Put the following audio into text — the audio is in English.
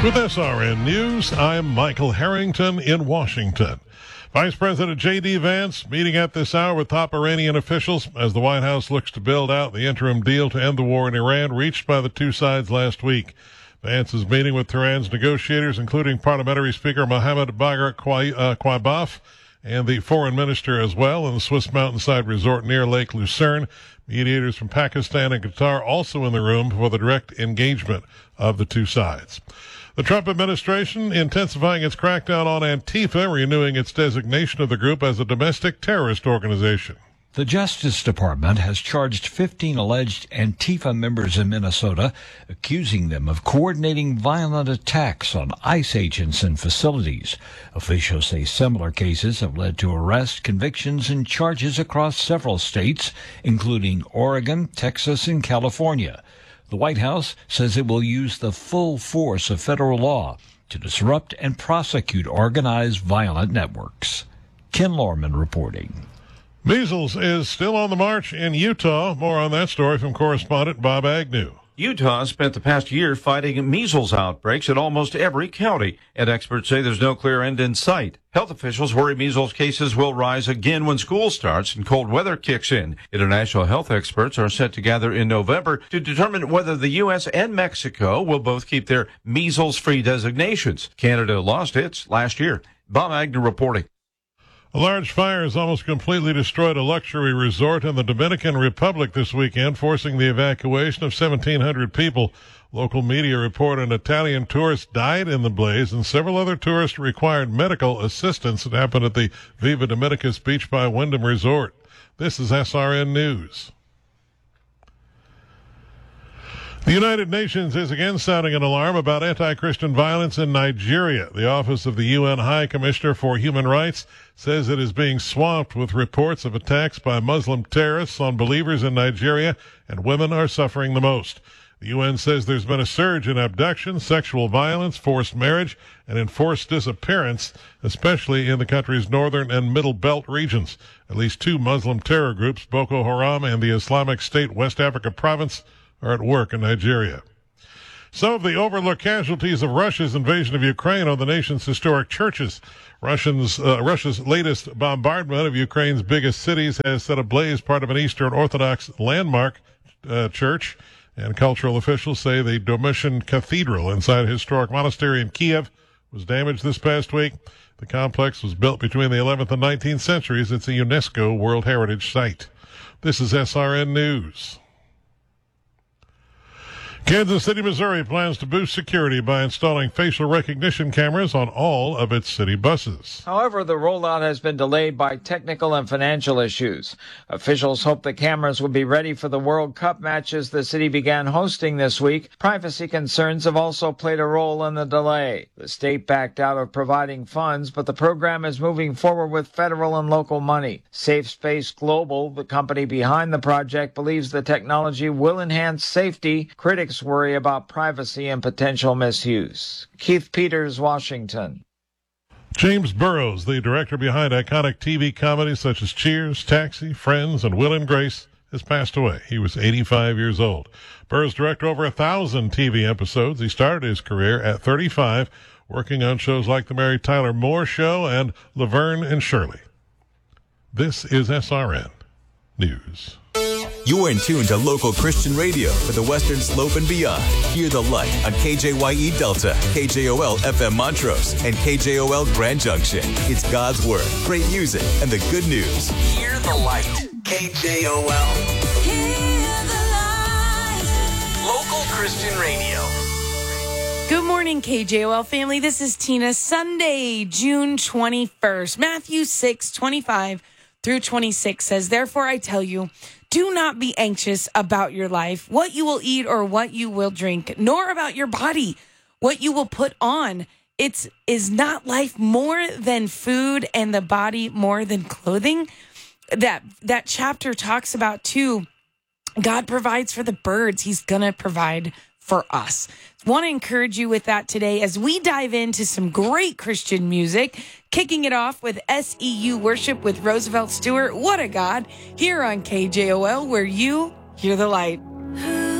With SRN News, I'm Michael Harrington in Washington. Vice President J.D. Vance meeting at this hour with top Iranian officials as the White House looks to build out the interim deal to end the war in Iran reached by the two sides last week. Vance is meeting with Tehran's negotiators, including Parliamentary Speaker Mohammad Bagher Quaibaf and the foreign minister as well in the Swiss mountainside resort near Lake Lucerne. Mediators from Pakistan and Qatar also in the room for the direct engagement of the two sides. The Trump administration intensifying its crackdown on Antifa, renewing its designation of the group as a domestic terrorist organization. The Justice Department has charged 15 alleged Antifa members in Minnesota, accusing them of coordinating violent attacks on ICE agents and facilities. Officials say similar cases have led to arrests, convictions, and charges across several states, including Oregon, Texas, and California. The White House says it will use the full force of federal law to disrupt and prosecute organized violent networks. Ken Lorman reporting. Measles is still on the march in Utah. More on that story from correspondent Bob Agnew. Utah spent the past year fighting measles outbreaks in almost every county, and experts say there's no clear end in sight. Health officials worry measles cases will rise again when school starts and cold weather kicks in. International health experts are set to gather in November to determine whether the U.S. and Mexico will both keep their measles-free designations. Canada lost its last year. Bob Agnew reporting. A large fire has almost completely destroyed a luxury resort in the Dominican Republic this weekend, forcing the evacuation of 1,700 people. Local media report an Italian tourist died in the blaze, and several other tourists required medical assistance. It happened at the Viva Dominicus Beach by Wyndham Resort. This is SRN News. The United Nations is again sounding an alarm about anti-Christian violence in Nigeria. The Office of the UN High Commissioner for Human Rights says it is being swamped with reports of attacks by Muslim terrorists on believers in Nigeria, and women are suffering the most. The UN says there's been a surge in abduction, sexual violence, forced marriage, and enforced disappearance, especially in the country's northern and middle belt regions. At least two Muslim terror groups, Boko Haram and the Islamic State West Africa Province, are at work in Nigeria. Some of the overlooked casualties of Russia's invasion of Ukraine on the nation's historic churches. Russia's latest bombardment of Ukraine's biggest cities has set ablaze part of an Eastern Orthodox landmark church, and cultural officials say the Domitian Cathedral inside a historic monastery in Kiev was damaged this past week. The complex was built between the 11th and 19th centuries. It's a UNESCO World Heritage Site. This is SRN News. Kansas City, Missouri plans to boost security by installing facial recognition cameras on all of its city buses. However, the rollout has been delayed by technical and financial issues. Officials hope the cameras will be ready for the World Cup matches the city began hosting this week. Privacy concerns have also played a role in the delay. The state backed out of providing funds, but the program is moving forward with federal and local money. Safe Space Global, the company behind the project, believes the technology will enhance safety. Critics worry about privacy and potential misuse. Keith Peters, Washington. James Burrows, the director behind iconic TV comedies such as Cheers, Taxi, Friends, and Will and Grace, has passed away. He was 85 years old. Burrows directed over 1,000 TV episodes. He started his career at 35, working on shows like The Mary Tyler Moore Show and Laverne and Shirley. This is SRN News. You're in tune to local Christian radio for the Western Slope and beyond. Hear the light on KJYE Delta, KJOL FM Montrose, and KJOL Grand Junction. It's God's Word, great music, and the good news. Hear the light. KJOL. Hear the light. Local Christian radio. Good morning, KJOL family. This is Tina. Sunday, June 21st. Matthew 6:25 through 26 says, "Therefore I tell you, do not be anxious about your life, what you will eat or what you will drink, nor about your body, what you will put on. Is not life more than food and the body more than clothing?" That chapter talks about, too, God provides for the birds. He's going to provide for us. Want to encourage you with that today as we dive into some great Christian music, kicking it off with SEU Worship with Roosevelt Stewart. What a God, here on KJOL, where you hear the light.